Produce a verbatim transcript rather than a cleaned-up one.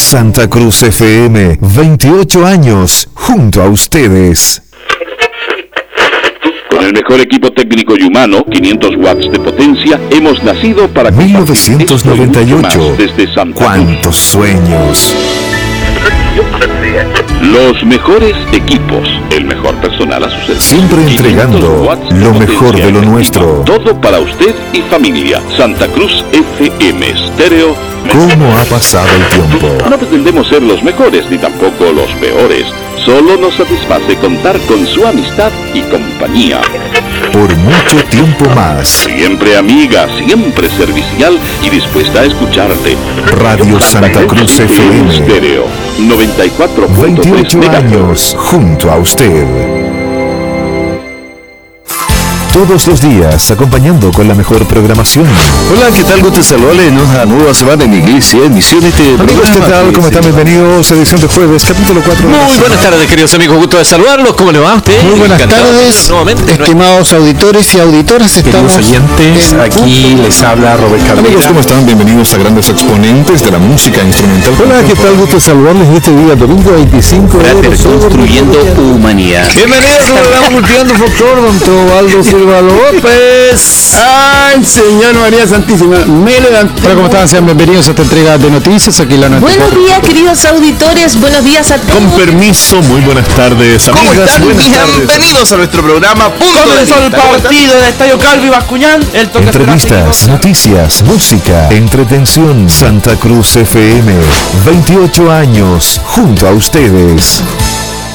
Santa Cruz F M, veintiocho años junto a ustedes. Con el mejor equipo técnico y humano, quinientos watts de potencia, hemos nacido para mil novecientos noventa y ocho. Desde Santa ¡Cuántos sueños! Los mejores equipos, el mejor personal a su servicio. Siempre entregando lo mejor de lo nuestro. Todo para usted y familia. Santa Cruz F M Stereo. ¿Cómo ha pasado el tiempo? No pretendemos ser los mejores ni tampoco los peores. Solo nos satisface contar con su amistad y compañía. Por mucho tiempo más. Siempre amiga, siempre servicial y dispuesta a escucharte. Radio Santa Cruz F M. Stereo noventa y cuatro punto tres veintiocho años junto a usted. Todos los días, acompañando con la mejor programación. Hola, ¿qué tal? Gusto saludarle en una nueva semana en Iglesia, emisión de este Amigos, ¿qué tal? ¿Cómo están? Bienvenidos a edición de jueves, capítulo cuatro. Muy buenas tardes, queridos amigos, gusto de saludarlos. ¿Cómo le va a usted? Muy buenas tardes, estimados auditores y auditoras. Estamos oyentes, aquí les habla Robert Carmona. Amigos, ¿cómo están? Bienvenidos a grandes exponentes de la música instrumental. Hola, ¿qué tal? Gusto de saludarles este día, domingo veinticinco de enero. Construyendo humanidad. Bienvenidos al programa Multiando Folclor, don Teobaldo Silva López. Ay, Señor María Santísima, me levanté. Hola, ¿cómo están? Sean bienvenidos a esta entrega de noticias. Aquí la noticia. Buenos días, queridos auditores. Buenos días a todos. Con permiso, muy buenas tardes, amigas. ¿Cómo están? Buenas tardes. Bienvenidos a nuestro programa Punto Comenzó el partido del Estadio Calvi Bascuñán. El toque Entrevistas, noticias, música, entretención. Santa Cruz F M, veintiocho años junto a ustedes.